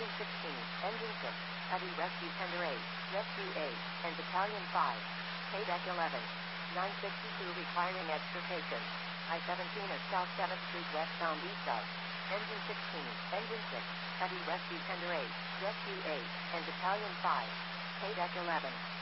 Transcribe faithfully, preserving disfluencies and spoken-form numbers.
Engine sixteen, Engine six, Heavy Rescue Tender eight, Rescue eight, and Battalion five. K-Deck eleven. nine sixty-two requiring extrication. I seventeen at South seventh Street westbound east of. Engine sixteen, Engine six, Heavy Rescue Tender eight, Rescue eight, and Battalion five. K-Deck eleven.